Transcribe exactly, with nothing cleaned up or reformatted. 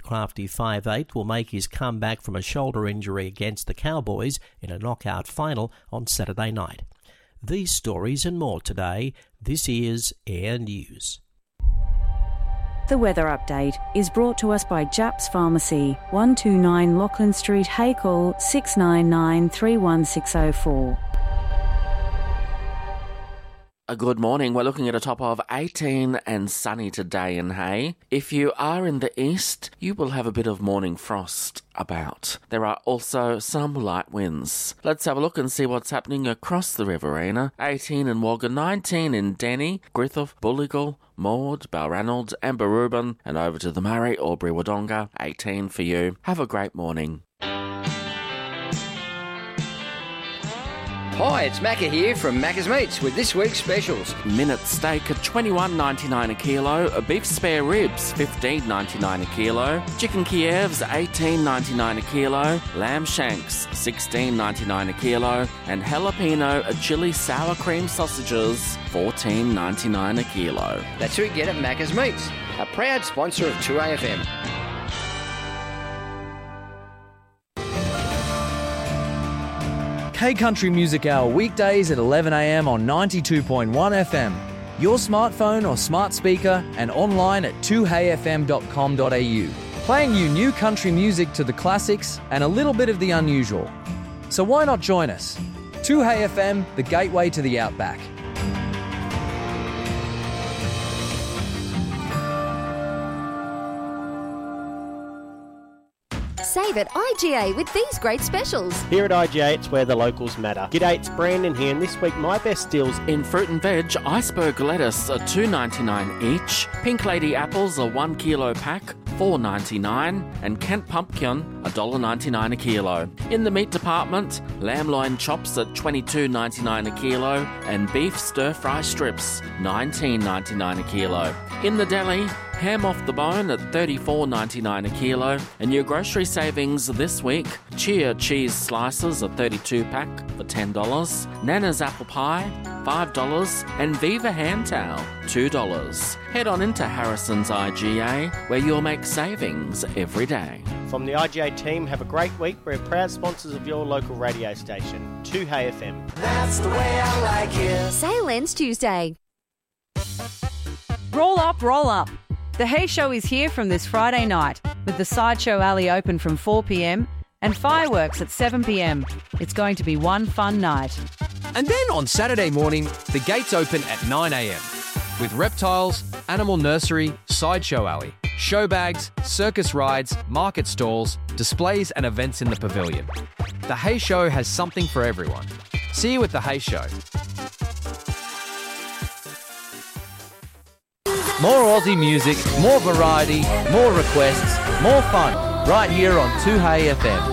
crafty five eight will make his comeback from a shoulder injury against the Cowboys in a knockout final on Saturday night. These stories and more today. This is Air News. The weather update is brought to us by Japs Pharmacy, one two nine Lachlan Street, Hay Call six nine nine, three one six zero four. A good morning. We're looking at a top of eighteen and sunny today in Hay. If you are in the east, you will have a bit of morning frost about. There are also some light winds. Let's have a look and see what's happening across the Riverina. eighteen in Wagga, nineteen in Denny, Griffith, Bulligal, Maud, Balranald and Barubin, and over to the Murray, Albury, Wodonga, eighteen for you. Have a great morning. Hi, it's Macca here from Macca's Meats with this week's specials. Minute steak at twenty-one ninety-nine a kilo, beef spare ribs fifteen ninety-nine a kilo, chicken Kievs eighteen ninety-nine a kilo, lamb shanks sixteen ninety-nine a kilo, and jalapeno chili sour cream sausages fourteen ninety-nine a kilo. That's who you get at Macca's Meats, a proud sponsor of two A F M. K Country Music Hour weekdays at eleven a m on ninety-two point one F M. Your smartphone or smart speaker and online at two hay f m dot com dot a u. Playing you new country music to the classics and a little bit of the unusual. So why not join us? two Hay F M, the gateway to the outback. Save at I G A with these great specials. Here at I G A, it's where the locals matter. G'day, it's Brandon here, and this week my best deals in fruit and veg. Iceberg lettuce are two ninety-nine each. Pink Lady apples are one kilo pack, four ninety-nine, and Kent pumpkin one dollar ninety-nine a kilo. In the meat department, lamb loin chops at twenty-two ninety-nine a kilo, and beef stir fry strips nineteen ninety-nine a kilo. In the deli, ham off the bone at thirty-four ninety-nine a kilo, and your grocery savings this week: Chia cheese slices a thirty-two pack for ten dollars, Nana's apple pie five dollars, and Viva hand towel two dollars. Head on into Harrison's I G A, where you'll make savings every day. From the I G A team, have a great week. We're proud sponsors of your local radio station, two Hay F M. That's the way I like it. Sale ends Tuesday. Roll up, roll up. The Hay Show is here from this Friday night with the Sideshow Alley open from four p m and fireworks at seven p m. It's going to be one fun night. And then on Saturday morning, the gates open at nine a m with reptiles, animal nursery, Sideshow Alley, show bags, circus rides, market stalls, displays and events in the pavilion. The Hay Show has something for everyone. See you at the Hay Show. More Aussie music, more variety, more requests, more fun, right here on two Hay F M.